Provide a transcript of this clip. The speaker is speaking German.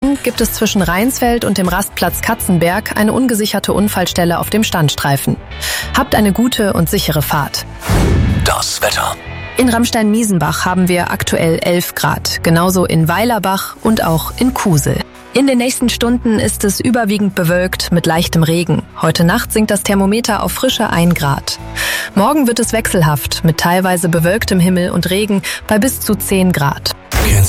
Morgen gibt es zwischen Rheinsfeld und dem Rastplatz Katzenberg eine ungesicherte Unfallstelle auf dem Standstreifen. Habt eine gute und sichere Fahrt. Das Wetter. In Ramstein-Miesenbach haben wir aktuell 11 Grad, genauso in Weilerbach und auch in Kusel. In den nächsten Stunden ist es überwiegend bewölkt mit leichtem Regen. Heute Nacht sinkt das Thermometer auf frische 1 Grad. Morgen wird es wechselhaft mit teilweise bewölktem Himmel und Regen bei bis zu 10 Grad.